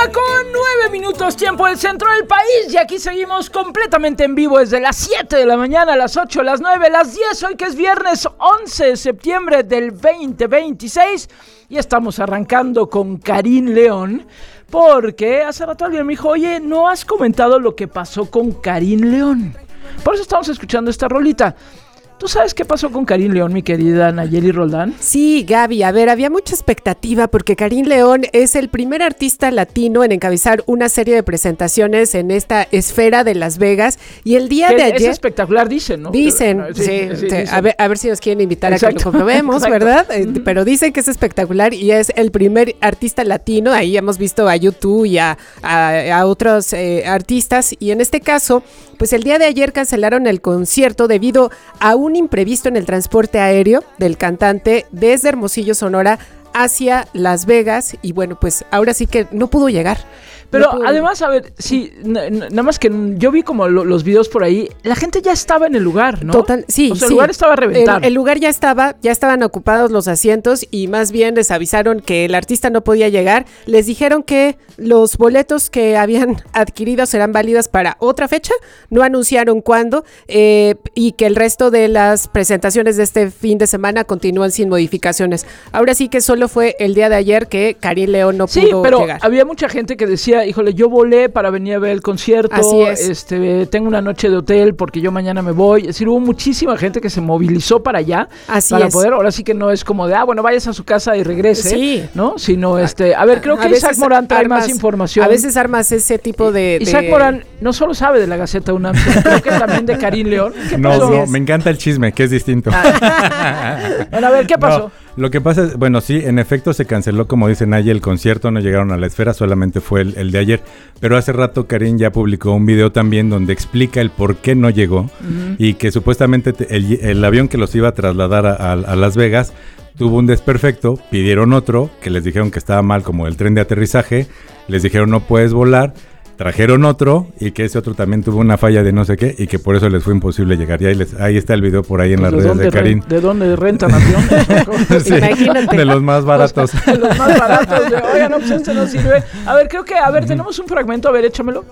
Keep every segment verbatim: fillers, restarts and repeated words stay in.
mañana con nueve minutos, tiempo del centro del país. Y aquí seguimos completamente en vivo desde las siete de la mañana, las ocho, las nueve, las diez. Hoy que es viernes once de septiembre del veinte veintiséis. Y estamos arrancando con Karim León. Porque hace rato alguien me dijo, oye, ¿no has comentado lo que pasó con Karim León? Por eso estamos escuchando esta rolita. ¿Tú sabes qué pasó con Karim León, mi querida Nayeli Roldán? Sí, Gaby, a ver, había mucha expectativa porque Karim León es el primer artista latino en encabezar una serie de presentaciones en esta esfera de Las Vegas y el día que de ayer... Es espectacular, dicen, ¿no? Dicen, sí, sí, sí, sí dicen. A, ver, a ver si nos quieren invitar Exacto. a que lo comprobemos, ¿verdad? Mm-hmm. Pero dicen que es espectacular y es el primer artista latino, ahí hemos visto a YouTube y a, a, a otros eh, artistas y en este caso, pues el día de ayer cancelaron el concierto debido a un imprevisto en el transporte aéreo del cantante desde Hermosillo, Sonora, hacia Las Vegas y bueno, pues ahora sí que no pudo llegar. Pero no pudo... además, a ver, sí, n- n- nada más que yo vi como lo, los videos por ahí, la gente ya estaba en el lugar, ¿no? Total, sí, o sea, sí. el lugar estaba a reventar. El, el lugar ya estaba, ya estaban ocupados los asientos y más bien les avisaron que el artista no podía llegar. Les dijeron que los boletos que habían adquirido serán válidos para otra fecha, no anunciaron cuándo eh, y que el resto de las presentaciones de este fin de semana continúan sin modificaciones. Ahora sí que solo fue el día de ayer que Karim León no sí, pudo pero llegar. Había mucha gente que decía, híjole, yo volé para venir a ver el concierto, Así es. este, tengo una noche de hotel porque yo mañana me voy. Es decir, hubo muchísima gente que se movilizó para allá, Así para es. poder, ahora sí que no es como de, ah, bueno, vayas a su casa y regrese, sí. ¿no? Sino, este, a ver, creo que Isaac Morán trae armas, más información. A veces armas ese tipo de... Isaac de... Morán no solo sabe de la Gaceta UNAM, sino creo que también de Karim León. No, no, me encanta el chisme, que es distinto. Bueno, a ver, ¿qué pasó? No. Lo que pasa es, bueno, sí, en efecto se canceló, como dice Naye, el concierto, no llegaron a la esfera, solamente fue el, el de ayer, pero hace rato Karim ya publicó un video también donde explica el por qué no llegó uh-huh. y que supuestamente te, el, el avión que los iba a trasladar a, a, a Las Vegas tuvo un desperfecto, pidieron otro, que les dijeron que estaba mal como el tren de aterrizaje, les dijeron no puedes volar, trajeron otro y que ese otro también tuvo una falla de no sé qué y que por eso les fue imposible llegar. Y ahí, les, ahí está el video por ahí en pues las de redes de Karim. Re, ¿De dónde rentan aviones? Sí, imagínate. De los más baratos. O sea, de los más baratos. De, oigan, no, pues este no sirve. A ver, creo que, a ver, tenemos un fragmento. A ver, échamelo.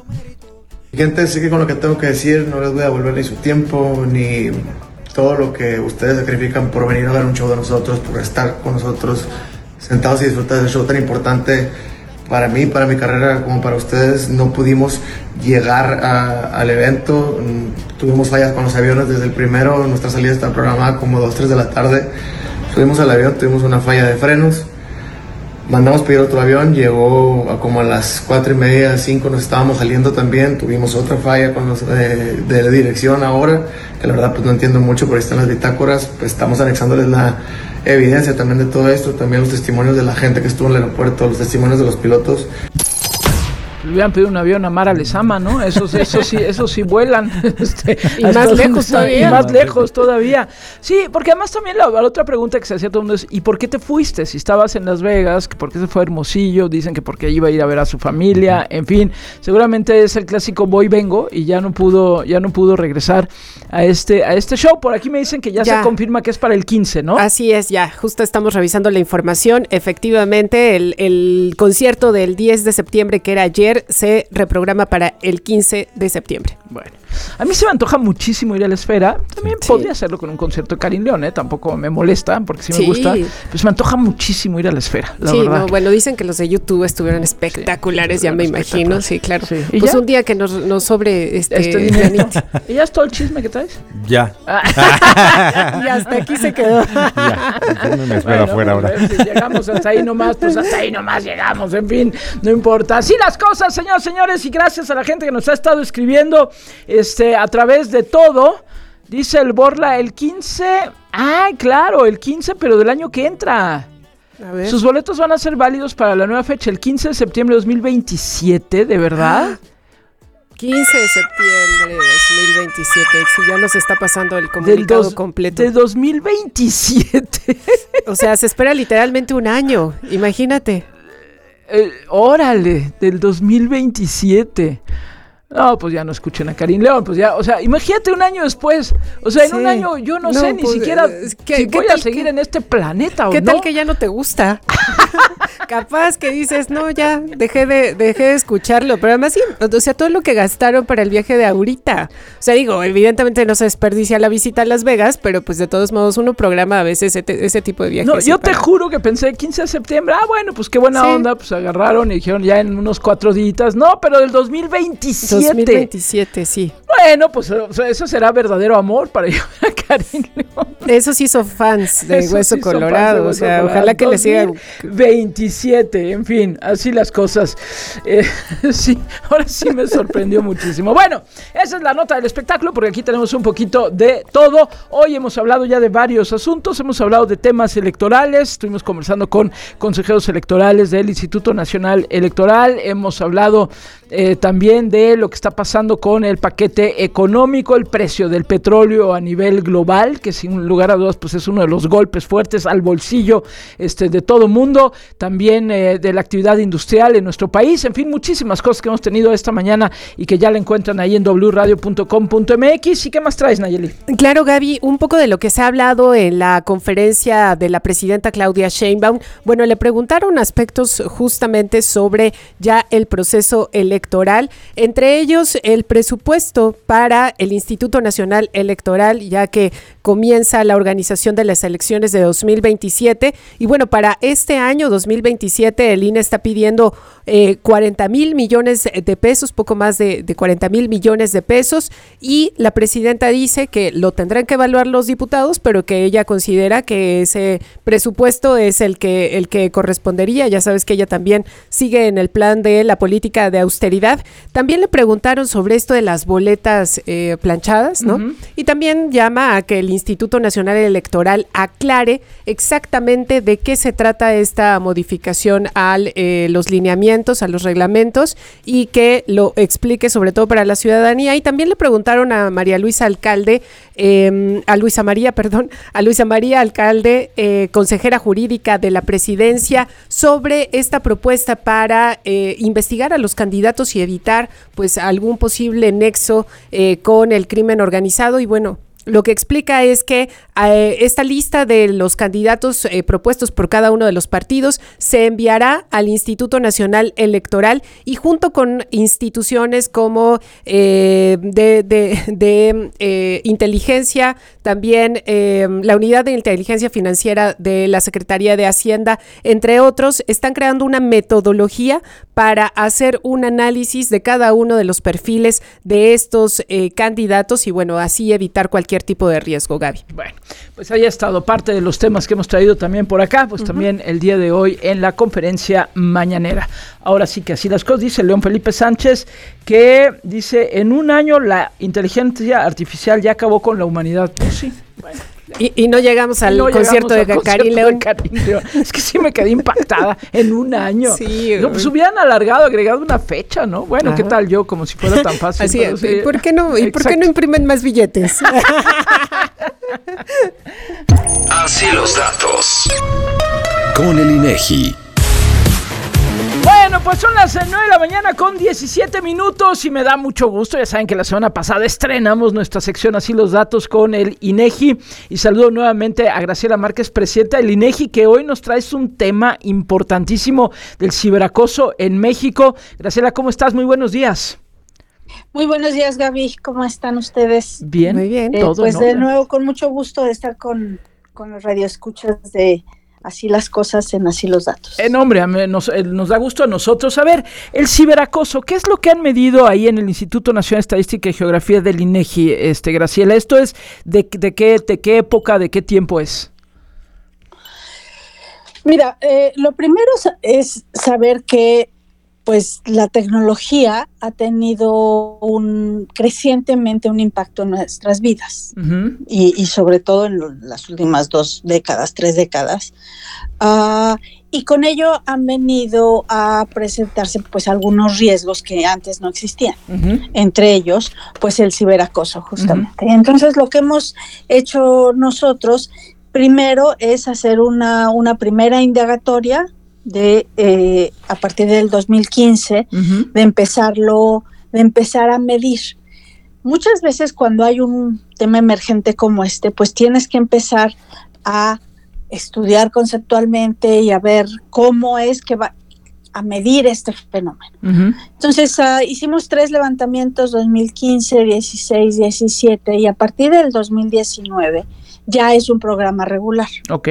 Gente, sé que con lo que tengo que decir no les voy a devolver ni su tiempo, ni todo lo que ustedes sacrifican por venir a ver un show de nosotros, por estar con nosotros sentados y disfrutar de ese show tan importante. Para mí, para mi carrera, como para ustedes, no pudimos llegar a, al evento. Tuvimos fallas con los aviones desde el primero. Nuestra salida está programada como dos, tres de la tarde. Subimos al avión, tuvimos una falla de frenos. Mandamos pedir otro avión, llegó a como a las cuatro y media, cinco, nos estábamos saliendo también. Tuvimos otra falla con los eh, de dirección ahora, que la verdad pues no entiendo mucho, pero ahí están las bitácoras. Pues estamos anexándoles la evidencia también de todo esto, también los testimonios de la gente que estuvo en el aeropuerto, los testimonios de los pilotos. Le hubieran pedido un avión a Mara Lezama, ¿no? Esos, esos sí, esos sí vuelan. Este, y más lejos todavía. Y más lejos todavía. Sí, porque además también la, la otra pregunta que se hacía todo el mundo es, ¿y por qué te fuiste? Si estabas en Las Vegas, ¿por qué se fue a Hermosillo? Dicen que porque iba a ir a ver a su familia, en fin. Seguramente es el clásico voy vengo y ya no pudo, ya no pudo regresar a este, a este show. Por aquí me dicen que ya, ya se confirma que es para el quince, ¿no? Así es, ya. Justo estamos revisando la información. Efectivamente, el, el concierto del diez de septiembre, que era ayer, se reprograma para el quince de septiembre. Bueno, a mí se me antoja muchísimo ir a la esfera. También sí. podría hacerlo con un concierto de Karim León, ¿eh? Tampoco me molesta, porque sí me sí. gusta. Pues me antoja muchísimo ir a la esfera, la sí, verdad. No, bueno, dicen que los de YouTube estuvieron espectaculares, sí, ya me imagino. Sí, claro. Sí. ¿Y pues ya? un día que nos, nos sobre este, este dinero. ¿Y ya es todo el chisme que traes? Ya. Y hasta aquí se quedó. Ya, no me espero bueno, afuera ahora. Si llegamos hasta ahí nomás, pues hasta ahí nomás llegamos, en fin, no importa. Así las cosas, señores, señores, y gracias a la gente que nos ha estado escribiendo este, a través de todo. Dice el Borla, el quince, ah, claro, el quince, pero del año que entra. A ver. Sus boletos van a ser válidos para la nueva fecha, el quince de septiembre de dos mil veintisiete, ¿de verdad? quince de septiembre de dos mil veintisiete, si ya nos está pasando el comunicado dos, completo. De dos mil veintisiete. O sea, se espera literalmente un año, imagínate. Eh, órale, del dos mil veintisiete. No, pues ya no escuchen a Karim León, pues ya, o sea, imagínate un año después, o sea, en sí. un año yo no, no sé pues, ni siquiera ¿qué, si ¿qué voy a seguir que, en este planeta o ¿qué no? ¿Qué tal que ya no te gusta? Capaz que dices, no, ya, dejé de, dejé de escucharlo, pero además sí, o sea, todo lo que gastaron para el viaje de ahorita. O sea, digo, evidentemente no se desperdicia la visita a Las Vegas, pero pues de todos modos uno programa a veces ese, ese tipo de viajes. No, yo para... te juro que pensé quince de septiembre, ah, bueno, pues qué buena sí. onda, pues agarraron y dijeron ya en unos cuatro días, no, pero del dos mil veintisiete. dos mil veintisiete, sí. Bueno, pues o sea, eso será verdadero amor para llevar a Karin León. Eso sí son fans de Eso Hueso sí Colorado, de o sea, Colorado. Ojalá que le sigan. veintisiete, en fin, así las cosas. Eh, sí, ahora sí me sorprendió muchísimo. Bueno, esa es la nota del espectáculo, porque aquí tenemos un poquito de todo. Hoy hemos hablado ya de varios asuntos, hemos hablado de temas electorales, estuvimos conversando con consejeros electorales del Instituto Nacional Electoral, hemos hablado eh, también de lo que está pasando con el paquete económico, el precio del petróleo a nivel global, que sin lugar a dudas pues es uno de los golpes fuertes al bolsillo este, de todo mundo, también eh, de la actividad industrial en nuestro país, en fin, muchísimas cosas que hemos tenido esta mañana y que ya la encuentran ahí en doble u radio punto com punto m x. ¿Y qué más traes, Nayeli? Claro, Gaby, un poco de lo que se ha hablado en la conferencia de la presidenta Claudia Sheinbaum. Bueno, le preguntaron aspectos justamente sobre ya el proceso electoral, entre ellos el presupuesto para el Instituto Nacional Electoral, ya que comienza la organización de las elecciones de dos mil veintisiete, y bueno, para este año dos mil veintisiete el I N E está pidiendo eh, cuarenta mil millones de pesos, poco más de, de cuarenta mil millones de pesos, y la presidenta dice que lo tendrán que evaluar los diputados, pero que ella considera que ese presupuesto es el que, el que correspondería. Ya sabes que ella también sigue en el plan de la política de austeridad. También le preguntaron sobre esto de las boletas eh, planchadas, ¿no? Uh-huh. Y también llama a que el Instituto Nacional Electoral aclare exactamente de qué se trata esta modificación a eh, los lineamientos, a los reglamentos, y que lo explique sobre todo para la ciudadanía. Y también le preguntaron a María Luisa Alcalde, eh, a Luisa María, perdón, a Luisa María Alcalde, eh, consejera jurídica de la presidencia, sobre esta propuesta para eh, investigar a los candidatos y evitar pues algún posible nexo eh, con el crimen organizado. Y bueno, lo que explica es que eh, esta lista de los candidatos eh, propuestos por cada uno de los partidos se enviará al Instituto Nacional Electoral, y junto con instituciones como eh, de, de, de eh, inteligencia, también eh, la Unidad de Inteligencia Financiera de la Secretaría de Hacienda, entre otros, están creando una metodología para hacer un análisis de cada uno de los perfiles de estos eh, candidatos, y bueno, así evitar cualquier tipo de riesgo, Gaby. Bueno, pues ahí ha estado parte de los temas que hemos traído también por acá, pues uh-huh. también el día de hoy en la conferencia mañanera. Ahora sí que así las cosas, dice León Felipe Sánchez, que dice, en un año la inteligencia artificial ya acabó con la humanidad. Pues sí, bueno. Y, y no llegamos al no concierto, llegamos de, Karin León. de Karin León. Es que sí me quedé impactada en un año. Sí, no, pues hubieran alargado, agregado una fecha, ¿no? Bueno, Ajá. ¿qué tal yo? Como si fuera tan fácil. Así es. Sí. ¿Por qué no, ¿Y por qué no imprimen más billetes? Así los datos. Con el INEGI. Bueno, pues son las nueve de la mañana con diecisiete minutos y me da mucho gusto. Ya saben que la semana pasada estrenamos nuestra sección Así los datos con el INEGI, y saludo nuevamente a Graciela Márquez, presidenta del INEGI, que hoy nos traes un tema importantísimo del ciberacoso en México. Graciela, ¿cómo estás? Muy buenos días. Muy buenos días, Gaby. ¿Cómo están ustedes? Bien, muy bien. Eh, todo, pues ¿no? De nuevo, con mucho gusto de estar con, con los radioescuchas de Así las cosas en Así los datos. Eh, no, hombre, nos, eh, nos da gusto a nosotros. A ver, el ciberacoso, ¿qué es lo que han medido ahí en el Instituto Nacional de Estadística y Geografía del INEGI, este, Graciela? ¿Esto es de, de, qué, de qué época, de qué tiempo es? Mira, eh, lo primero es saber que pues la tecnología ha tenido un crecientemente un impacto en nuestras vidas, uh-huh. y, y sobre todo en lo, las últimas dos décadas, tres décadas, uh, y con ello han venido a presentarse pues algunos riesgos que antes no existían, uh-huh. entre ellos pues el ciberacoso justamente. Uh-huh. Entonces lo que hemos hecho nosotros primero es hacer una, una primera indagatoria de eh, a partir del dos mil quince, uh-huh. de empezarlo, de empezar a medir. Muchas veces cuando hay un tema emergente como este, pues tienes que empezar a estudiar conceptualmente y a ver cómo es que va a medir este fenómeno. Uh-huh. Entonces uh, hicimos tres levantamientos, dos mil quince, dieciséis, diecisiete, y a partir del dos mil diecinueve ya es un programa regular. Ok.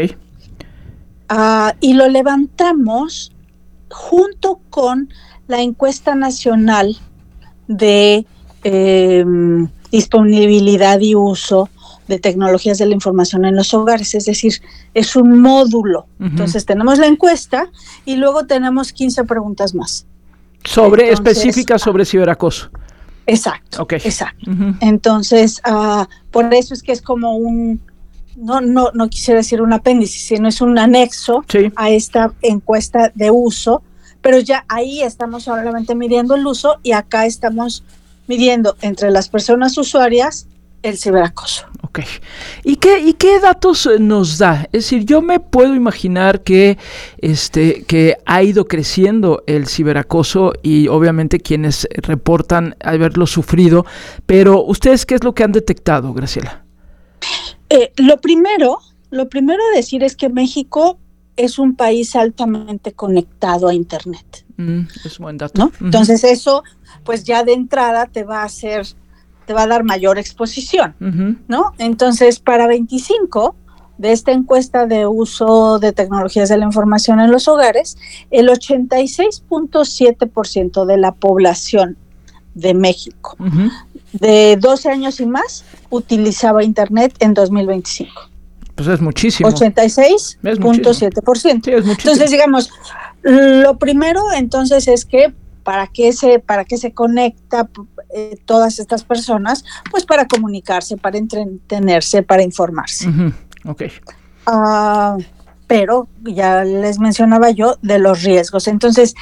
Uh, y lo levantamos junto con la encuesta nacional de eh, disponibilidad y uso de tecnologías de la información en los hogares, es decir, es un módulo. Uh-huh. Entonces tenemos la encuesta y luego tenemos quince preguntas más. Sobre, Entonces, específicas sobre ciberacoso. Exacto, okay. exacto. Uh-huh. Entonces, uh, por eso es que es como un, no, no, no quisiera decir un apéndice, sino es un anexo sí. a esta encuesta de uso, pero ya ahí estamos solamente midiendo el uso y acá estamos midiendo entre las personas usuarias el ciberacoso. Ok. ¿Y qué, y qué datos nos da? Es decir, yo me puedo imaginar que, este, que ha ido creciendo el ciberacoso y obviamente quienes reportan haberlo sufrido, pero ¿ustedes qué es lo que han detectado, Graciela? Eh, lo primero, lo primero a decir es que México es un país altamente conectado a Internet. Mm, es un buen dato. ¿No? Uh-huh. Entonces eso, pues ya de entrada te va a hacer... te va a dar mayor exposición, uh-huh. ¿no? Entonces, para veinticinco de esta encuesta de uso de tecnologías de la información en los hogares, el ochenta y seis punto siete por ciento de la población de México, uh-huh. de doce años y más, utilizaba Internet en dos mil veinticinco. Pues es muchísimo. ochenta y seis punto siete por ciento. Sí, es muchísimo. Entonces, digamos, lo primero entonces es que ¿Para qué se, para qué se conecta eh, todas estas personas? Pues para comunicarse, para entretenerse, para informarse. Uh-huh. Okay. Uh, pero ya les mencionaba yo de los riesgos. Entonces,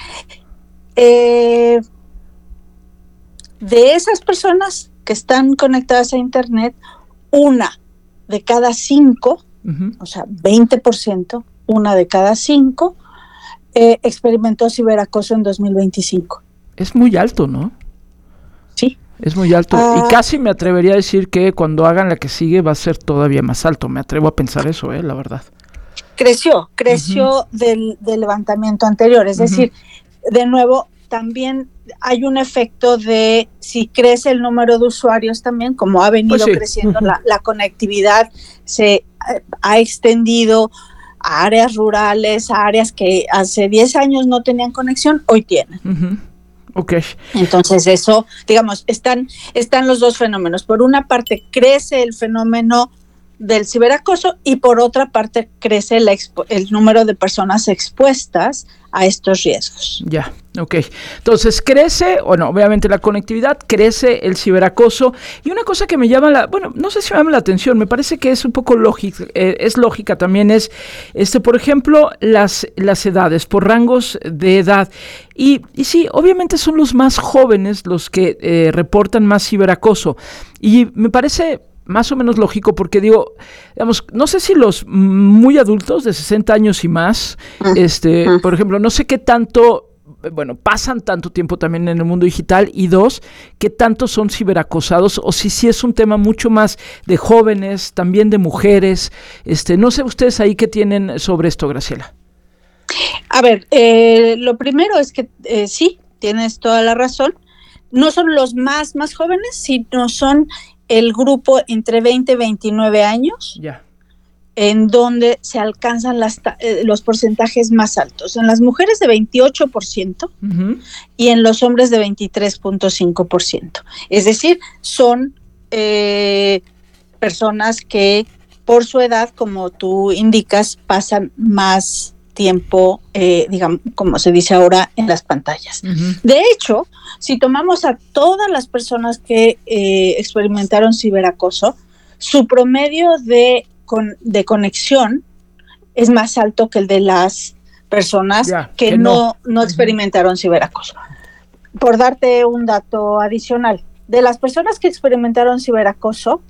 eh, de esas personas que están conectadas a Internet, una de cada cinco, uh-huh. o sea, veinte por ciento, una de cada cinco, Eh, experimentó ciberacoso en dos mil veinticinco. Es muy alto, ¿no? Sí. Es muy alto. Uh, y casi me atrevería a decir que cuando hagan la que sigue va a ser todavía más alto. Me atrevo a pensar eso, eh, la verdad. Creció, creció uh-huh. del, del levantamiento anterior. Es uh-huh. decir, de nuevo, también hay un efecto de si crece el número de usuarios también, como ha venido pues sí. creciendo uh-huh. la, la conectividad, se eh, ha extendido a áreas rurales, a áreas que hace diez años no tenían conexión, hoy tienen. Uh-huh. Ok. Entonces eso, digamos, están, están los dos fenómenos. Por una parte crece el fenómeno del ciberacoso y por otra parte crece el, expo- el número de personas expuestas a estos riesgos. Ya, ok. Entonces crece, bueno, obviamente la conectividad, crece el ciberacoso y una cosa que me llama la, bueno, no sé si me llama la atención, me parece que es un poco lógica, eh, es lógica también, es, este, por ejemplo, las, las edades, por rangos de edad. Y, y sí, obviamente son los más jóvenes los que eh, reportan más ciberacoso y me parece más o menos lógico porque digo, digamos, no sé si los muy adultos de sesenta años y más, uh, este, uh. por ejemplo, no sé qué tanto, bueno, pasan tanto tiempo también en el mundo digital y dos, qué tanto son ciberacosados o si sí es un tema mucho más de jóvenes, también de mujeres, este, no sé ustedes ahí qué tienen sobre esto, Graciela. A ver, eh, lo primero es que eh, sí, tienes toda la razón, no son los más, más jóvenes, sino son el grupo entre veinte y veintinueve años, yeah. en donde se alcanzan las ta- eh, los porcentajes más altos. En las mujeres de veintiocho por ciento uh-huh. y en los hombres de veintitrés punto cinco por ciento. Es decir, son eh, personas que por su edad, como tú indicas, pasan más tiempo, eh, digamos, como se dice ahora, en las pantallas. Uh-huh. De hecho, si tomamos a todas las personas que eh, experimentaron ciberacoso, su promedio de, con, de conexión es más alto que el de las personas yeah, que, que no, no, no experimentaron uh-huh. ciberacoso. Por darte un dato adicional, de las personas que experimentaron ciberacoso,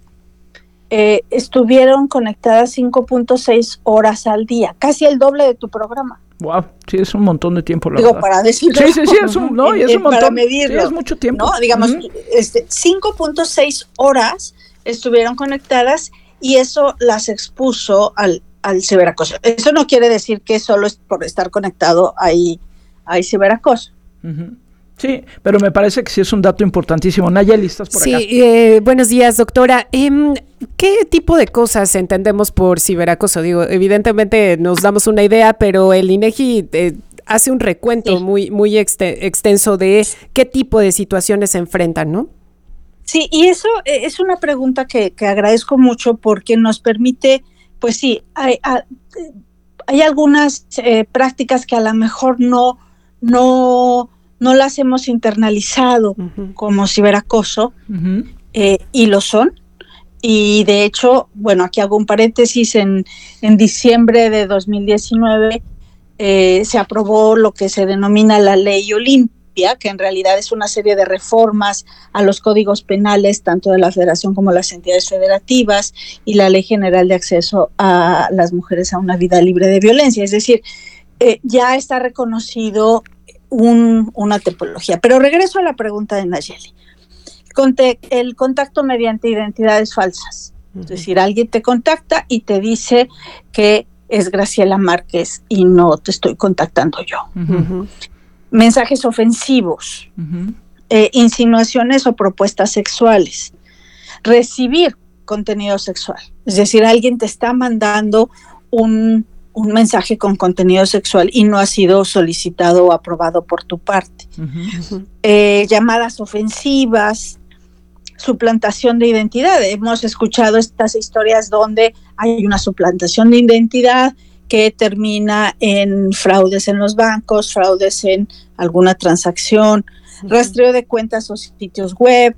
Eh, estuvieron conectadas cinco punto seis horas al día, casi el doble de tu programa. Wow, sí, es un montón de tiempo, la Digo, verdad. para decirlo. Sí, sí, sí, es un, no, y es un montón. Para medirlo. Sí, es mucho tiempo. ¿No? Digamos, uh-huh. este, cinco punto seis horas estuvieron conectadas y eso las expuso al al ciberacoso. Eso no quiere decir que solo es por estar conectado hay, hay ciberacoso. Uh-huh. Sí, pero me parece que sí es un dato importantísimo. Nayeli, ¿estás por sí, acá? Sí, eh, buenos días, doctora. Eh, ¿Qué tipo de cosas entendemos por ciberacoso? Digo, evidentemente nos damos una idea, pero el INEGI eh, hace un recuento sí. muy, muy extenso de qué tipo de situaciones se enfrentan, ¿no? Sí, y eso es una pregunta que, que agradezco mucho porque nos permite, pues sí, hay, hay algunas eh, prácticas que a lo mejor no, no, no las hemos internalizado uh-huh. como ciberacoso, uh-huh. eh, y lo son. Y de hecho, bueno, aquí hago un paréntesis, en, en diciembre de dos mil diecinueve eh, se aprobó lo que se denomina la Ley Olimpia, que en realidad es una serie de reformas a los códigos penales, tanto de la Federación como las entidades federativas, y la Ley General de Acceso a las Mujeres a una Vida Libre de Violencia. Es decir, eh, ya está reconocido un, una tipología. Pero regreso a la pregunta de Nayeli. Conte- el contacto mediante identidades falsas. Uh-huh. Es decir, alguien te contacta y te dice que es Graciela Márquez y no te estoy contactando yo. Uh-huh. Mensajes ofensivos, uh-huh. eh, insinuaciones o propuestas sexuales, recibir contenido sexual. Es decir, alguien te está mandando un, un mensaje con contenido sexual y no ha sido solicitado o aprobado por tu parte. Uh-huh. Eh, llamadas ofensivas, suplantación de identidad. Hemos escuchado estas historias donde hay una suplantación de identidad que termina en fraudes en los bancos, fraudes en alguna transacción, uh-huh. rastreo de cuentas o sitios web,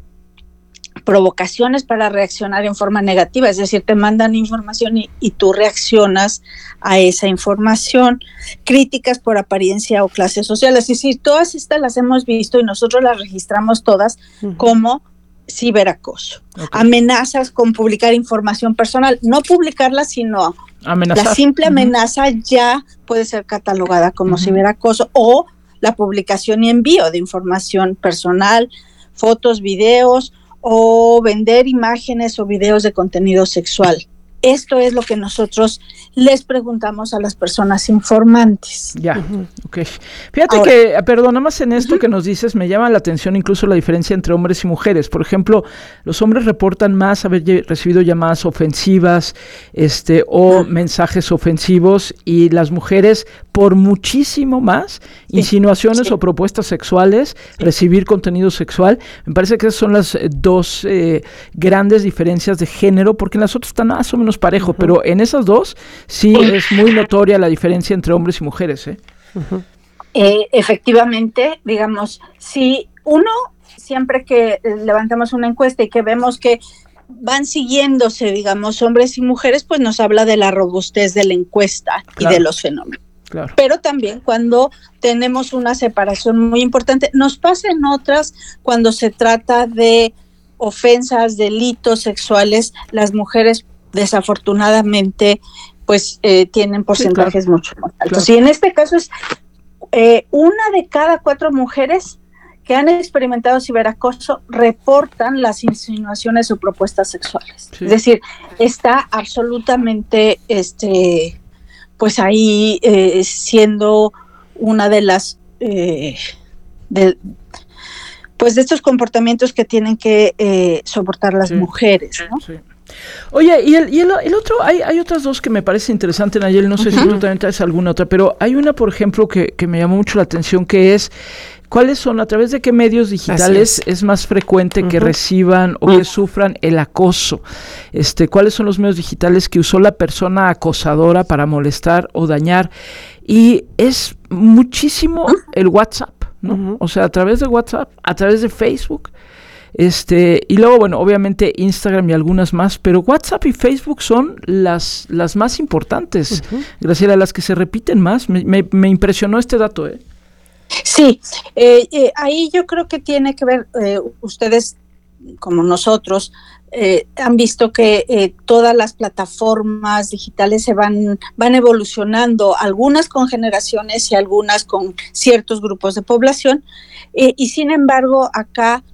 provocaciones para reaccionar en forma negativa, es decir, te mandan información y, y tú reaccionas a esa información, críticas por apariencia o clase social, es decir, todas estas las hemos visto y nosotros las registramos todas uh-huh. como ciberacoso. Okay. Amenazas con publicar información personal, no publicarla, sino amenazar. La simple amenaza uh-huh. ya puede ser catalogada como uh-huh. ciberacoso, o la publicación y envío de información personal, fotos, videos, o vender imágenes o videos de contenido sexual. Esto es lo que nosotros les preguntamos a las personas informantes. Ya, uh-huh. ok. Fíjate Ahora, que, perdón, nada más en esto uh-huh. que nos dices, me llama la atención incluso la diferencia entre hombres y mujeres. Por ejemplo, los hombres reportan más haber recibido llamadas ofensivas este, o uh-huh. mensajes ofensivos, y las mujeres por muchísimo más sí. insinuaciones sí. o propuestas sexuales, sí. recibir contenido sexual. Me parece que esas son las eh, dos eh, grandes diferencias de género, porque en las otras están más o menos parejo, uh-huh. pero en esas dos sí es muy notoria la diferencia entre hombres y mujeres. ¿eh? Uh-huh. Eh, efectivamente, digamos, si uno, siempre que levantamos una encuesta y que vemos que van siguiéndose, digamos, hombres y mujeres, pues nos habla de la robustez de la encuesta claro. y de los fenómenos. Claro. Pero también cuando tenemos una separación muy importante, nos pasa en otras cuando se trata de ofensas, delitos sexuales, las mujeres desafortunadamente pues eh, tienen porcentajes sí, claro. mucho más altos. Claro. Y en este caso es eh, una de cada cuatro mujeres que han experimentado ciberacoso reportan las insinuaciones o propuestas sexuales. Sí. Es decir, está absolutamente este pues ahí eh, siendo una de las eh, de, pues de estos comportamientos que tienen que eh, soportar las sí. mujeres, ¿no? Sí. Oye, y el, y el, el otro, hay, hay otras dos que me parece interesante, Nayeli, no sé uh-huh. si tú también traes alguna otra, pero hay una, por ejemplo, que, que me llamó mucho la atención, que es, ¿cuáles son, a través de qué medios digitales es. es más frecuente uh-huh. que reciban o uh-huh. que sufran el acoso? Este, ¿cuáles son los medios digitales que usó la persona acosadora para molestar o dañar? Y es muchísimo uh-huh. el WhatsApp, ¿no? Uh-huh. O sea, a través de WhatsApp, a través de Facebook, Este, y luego, bueno, obviamente Instagram y algunas más, pero WhatsApp y Facebook son las, las más importantes, uh-huh. Graciela, las que se repiten más. Me, me, me impresionó este dato, ¿eh? Sí, eh, eh, ahí yo creo que tiene que ver, eh, ustedes como nosotros, eh, han visto que eh, todas las plataformas digitales se van, van evolucionando, algunas con generaciones y algunas con ciertos grupos de población, eh, y sin embargo acá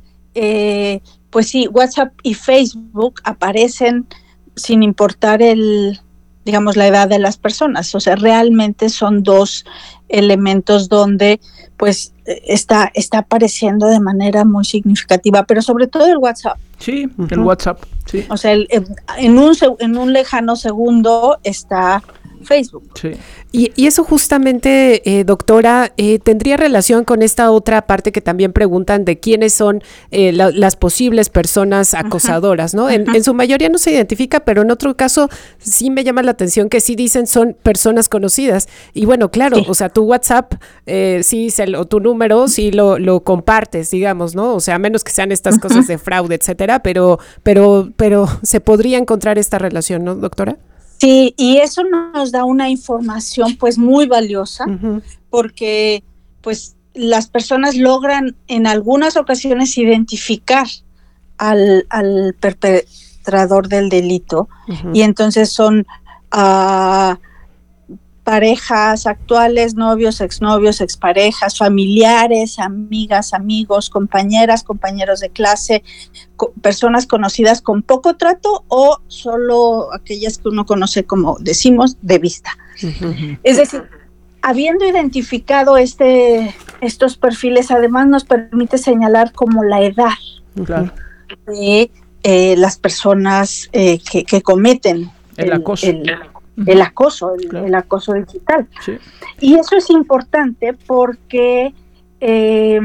Eh, pues sí, WhatsApp y Facebook aparecen sin importar el, digamos, la edad de las personas. O sea, realmente son dos elementos donde pues está, está apareciendo de manera muy significativa, pero sobre todo el WhatsApp. Sí, uh-huh. el WhatsApp, sí. O sea, el, en, un, en un lejano segundo está Facebook. Sí. Y, y eso justamente, eh, doctora, eh, ¿tendría relación con esta otra parte que también preguntan de quiénes son eh, la, las posibles personas acosadoras, ¿no? En, en su mayoría no se identifica, pero en otro caso sí me llama la atención que sí dicen son personas conocidas. Y bueno, claro, sí. o sea, tu WhatsApp, eh, sí, se, o tu número, sí lo, lo compartes, digamos, ¿no? O sea, a menos que sean estas uh-huh. cosas de fraude, etcétera, pero, pero, pero se podría encontrar esta relación, ¿no, doctora? Sí, y eso nos da una información pues muy valiosa, uh-huh. porque pues las personas logran en algunas ocasiones identificar al, al perpetrador del delito, uh-huh. y entonces son uh, parejas actuales, novios, exnovios, exparejas, familiares, amigas, amigos, compañeras, compañeros de clase, co- personas conocidas con poco trato o solo aquellas que uno conoce, como decimos, de vista. Uh-huh. Es decir, habiendo identificado este, estos perfiles, además nos permite señalar como la edad claro. de eh, las personas eh, que, que cometen el, el acoso. El, el acoso, el, claro. el acoso digital. Sí. Y eso es importante porque eh,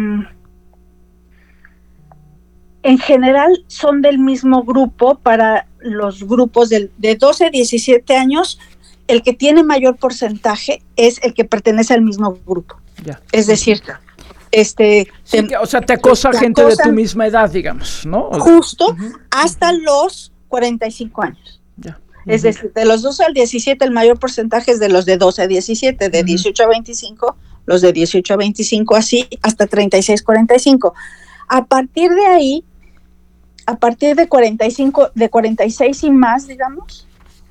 en general son del mismo grupo. Para los grupos de, de doce a diecisiete años, el que tiene mayor porcentaje es el que pertenece al mismo grupo. Ya. Es decir, este... Sí, te, que, o sea, te acosa te gente acosan, de tu misma edad, digamos, ¿no? Justo, uh-huh. hasta los cuarenta y cinco años. Ya. Es decir, de los doce al diecisiete, el mayor porcentaje es de los de doce a diecisiete, de uh-huh. dieciocho a veinticinco, los de dieciocho a veinticinco, así hasta treinta y seis, cuarenta y cinco. A partir de ahí, a partir de cuarenta y cinco, de cuarenta y seis y más, digamos,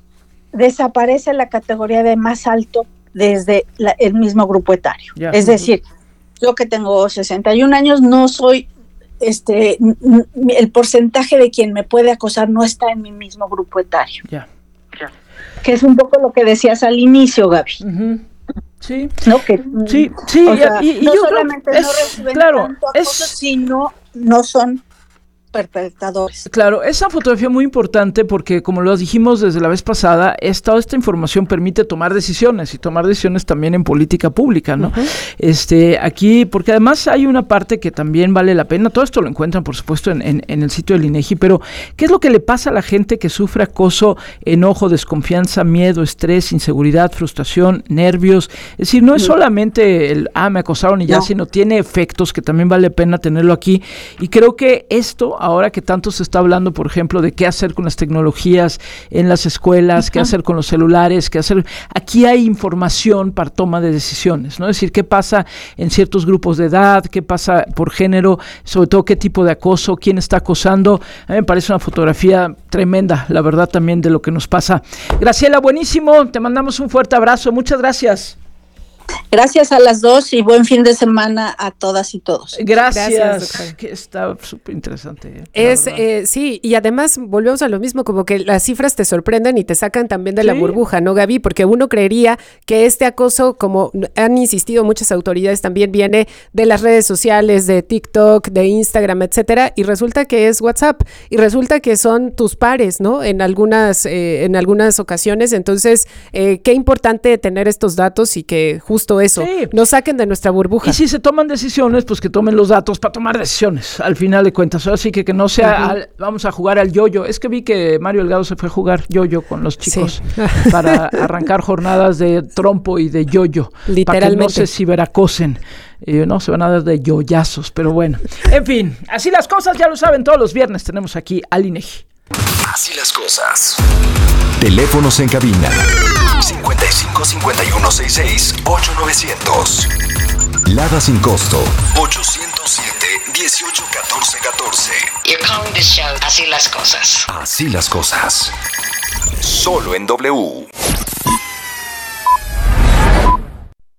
desaparece la categoría de más alto desde la, el mismo grupo etario. Yeah. Es decir, yo que tengo sesenta y un años, no soy... Este, el porcentaje de quien me puede acosar no está en mi mismo grupo etario. Ya. Yeah. Que es un poco lo que decías al inicio, Gaby. Uh-huh. Sí. ¿No? Que, sí, sí. O sea, y, y no yo solamente creo, no es, reciben claro, tanto acoso, es, sino no son perpetradores. Claro, esa fotografía muy importante porque, como lo dijimos desde la vez pasada, esta, esta información permite tomar decisiones y tomar decisiones también en política pública, ¿no? Uh-huh. Este, aquí, porque además hay una parte que también vale la pena, todo esto lo encuentran, por supuesto, en, en, en el sitio del INEGI, pero ¿qué es lo que le pasa a la gente que sufre acoso, enojo, desconfianza, miedo, estrés, inseguridad, frustración, nervios? Es decir, no es solamente el, ah, me acosaron y ya, no. sino tiene efectos que también vale la pena tenerlo aquí, y creo que esto, ahora que tanto se está hablando, por ejemplo, de qué hacer con las tecnologías en las escuelas, uh-huh. qué hacer con los celulares, qué hacer... Aquí hay información para toma de decisiones, ¿no? Es decir, qué pasa en ciertos grupos de edad, qué pasa por género, sobre todo qué tipo de acoso, quién está acosando. A mí me parece una fotografía tremenda, la verdad, también de lo que nos pasa. Graciela, buenísimo, te mandamos un fuerte abrazo, muchas gracias. Gracias a las dos y buen fin de semana a todas y todos. Gracias, Gracias que está súper interesante. Eh, es eh, sí, y además volvemos a lo mismo, como que las cifras te sorprenden y te sacan también de ¿Sí? la burbuja, ¿no, Gaby? Porque uno creería que este acoso, como han insistido muchas autoridades, también viene de las redes sociales, de TikTok, de Instagram, etcétera, y resulta que es WhatsApp, y resulta que son tus pares, ¿no? En algunas, eh, en algunas ocasiones. Entonces, eh, qué importante tener estos datos y que justo eso, sí. nos saquen de nuestra burbuja. Y si se toman decisiones, pues que tomen los datos para tomar decisiones, al final de cuentas. Así que que no sea, uh-huh. al, vamos a jugar al yo-yo. Es que vi que Mario Delgado se fue a jugar yo-yo con los chicos sí. para arrancar jornadas de trompo y de yo-yo. Literalmente. Para que no se ciberacosen. Eh, no, se van a dar de yoyazos, pero bueno. En fin, así las cosas, ya lo saben, todos los viernes tenemos aquí al INEGI. Así las cosas. Teléfonos en cabina cincuenta y cinco, cincuenta y uno, sesenta y seis, ocho novecientos. Lada sin costo ochocientos siete, dieciocho, catorce, catorce. You're calling this show Así las cosas. Así las cosas. Solo en W.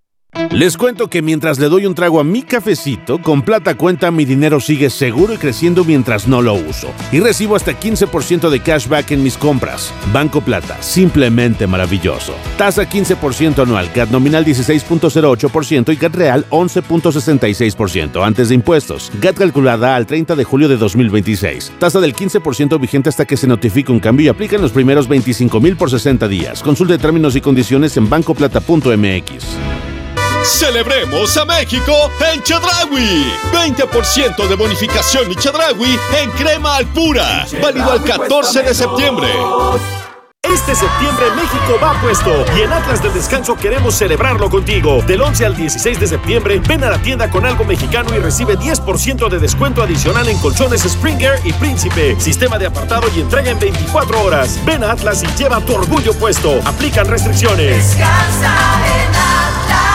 Les cuento que mientras le doy un trago a mi cafecito, con Plata Cuenta mi dinero sigue seguro y creciendo mientras no lo uso. Y recibo hasta quince por ciento de cashback en mis compras. Banco Plata, simplemente maravilloso. Tasa quince por ciento anual, C A T nominal dieciséis punto cero ocho por ciento y C A T real once punto sesenta y seis por ciento antes de impuestos. C A T calculada al treinta de julio de dos mil veintiséis. Tasa del quince por ciento vigente hasta que se notifique un cambio y aplica en los primeros veinticinco mil por sesenta días. Consulte términos y condiciones en banco plata punto m x. ¡Celebremos a México en Chedraui! veinte por ciento de bonificación y Chedraui en crema al pura. Válido al catorce de septiembre. Este septiembre México va puesto y en Atlas del Descanso queremos celebrarlo contigo. Del once al dieciséis de septiembre, ven a la tienda con algo mexicano y recibe diez por ciento de descuento adicional en colchones Springer y Príncipe. Sistema de apartado y entrega en veinticuatro horas. Ven a Atlas y lleva tu orgullo puesto. Aplican restricciones. Descansa en Atlas.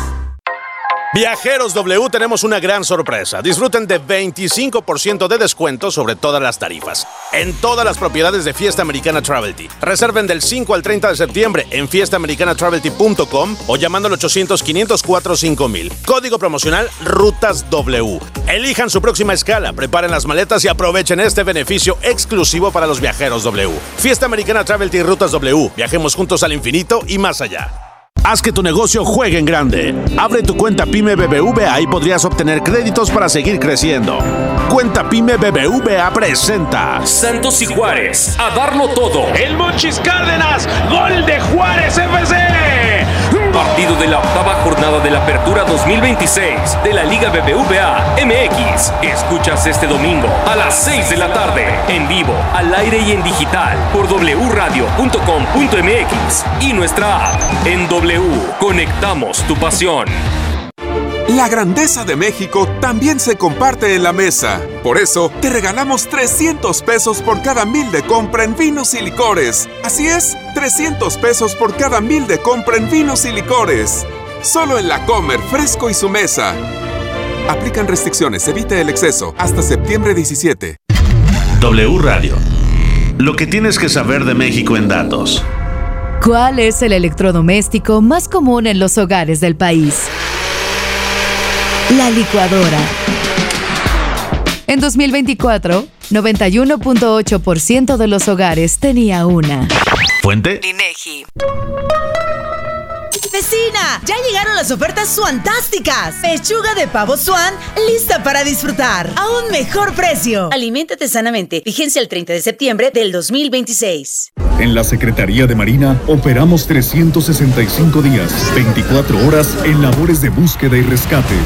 Viajeros W, tenemos una gran sorpresa. Disfruten de veinticinco por ciento de descuento sobre todas las tarifas en todas las propiedades de Fiesta Americana Travelty. Reserven del cinco al treinta de septiembre en fiesta americana travelty punto com o llamando al ochocientos, quinientos cuatro, cinco mil. Código promocional Rutas W. Elijan su próxima escala, preparen las maletas y aprovechen este beneficio exclusivo para los viajeros W. Fiesta Americana Travelty y Rutas W. Viajemos juntos al infinito y más allá. Haz que tu negocio juegue en grande. Abre tu cuenta PYME B B V A y podrías obtener créditos para seguir creciendo. Cuenta PYME B B V A presenta Santos y Juárez, a darlo todo. El Monchis Cárdenas, gol de Juárez F C. Partido de la octava jornada de la Apertura dos mil veintiséis de la Liga B B V A M X. Escuchas este domingo a las seis de la tarde, en vivo, al aire y en digital, por doble u radio punto com punto m x y nuestra app. En W, conectamos tu pasión. La grandeza de México también se comparte en la mesa. Por eso, te regalamos trescientos pesos por cada mil de compra en vinos y licores. Así es, trescientos pesos por cada mil de compra en vinos y licores. Solo en La Comer, Fresco y su mesa. Aplican restricciones, evite el exceso. Hasta septiembre diecisiete. W Radio. Lo que tienes que saber de México en datos. ¿Cuál es el electrodoméstico más común en los hogares del país? La licuadora. En dos mil veinticuatro, noventa y uno punto ocho por ciento de los hogares tenía una. ¿Fuente? INEGI. ¡Vecina! ¡Ya llegaron las ofertas suantásticas! Pechuga de pavo Swan, lista para disfrutar. A un mejor precio. Aliméntate sanamente. Vigencia el treinta de septiembre del dos mil veintiséis. En la Secretaría de Marina operamos trescientos sesenta y cinco días, veinticuatro horas en labores de búsqueda y rescate.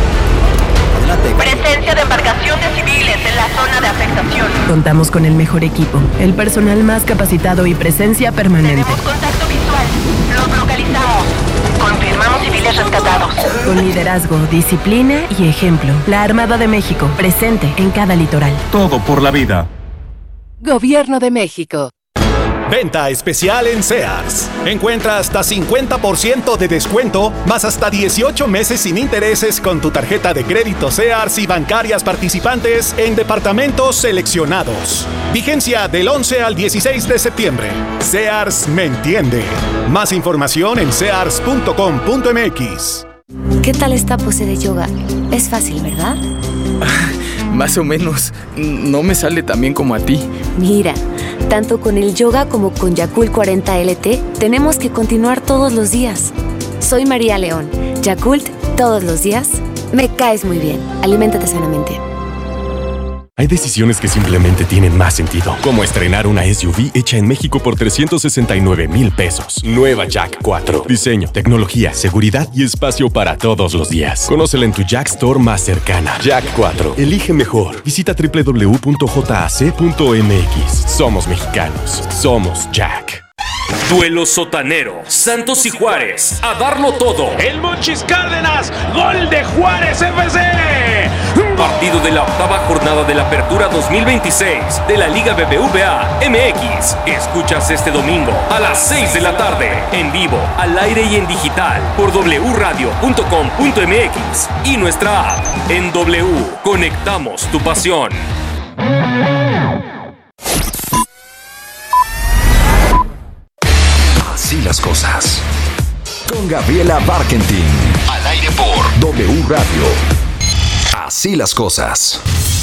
Presencia de embarcaciones civiles en la zona de afectación. Contamos con el mejor equipo, el personal más capacitado y presencia permanente. Tenemos contacto visual. Los localizamos. Confirmamos civiles rescatados. Con liderazgo, disciplina y ejemplo. La Armada de México, presente en cada litoral. Todo por la vida. Gobierno de México. Venta especial en Sears. Encuentra hasta cincuenta por ciento de descuento, más hasta dieciocho meses sin intereses con tu tarjeta de crédito Sears y bancarias participantes en departamentos seleccionados. Vigencia del once al dieciséis de septiembre. Sears me entiende. Más información en sears punto com punto m x. ¿Qué tal esta pose de yoga? Es fácil, ¿verdad? Más o menos. No me sale tan bien como a ti. Mira, tanto con el yoga como con Yakult cuarenta L T, tenemos que continuar todos los días. Soy María León. Yakult, todos los días. Me caes muy bien. Aliméntate sanamente. Hay decisiones que simplemente tienen más sentido, como estrenar una S U V hecha en México por trescientos sesenta y nueve mil pesos. Nueva Jack cuatro. Diseño, tecnología, seguridad y espacio para todos los días. Conócela en tu Jack Store más cercana. Jack cuatro. Elige mejor. Visita doble u doble u doble u punto j a c punto m x. Somos mexicanos. Somos Jack. Duelo sotanero. Santos y Juárez, a darlo todo. El Monchis Cárdenas, gol de Juárez F C. Partido de la octava jornada de la Apertura dos mil veintiséis de la Liga B B V A M X. Escuchas este domingo a las seis de la tarde, en vivo, al aire y en digital, por doble u radio punto com punto m x y nuestra app. En W, conectamos tu pasión. Así las cosas. con Gabriela Barkentin. Al aire por W Radio. Así las cosas.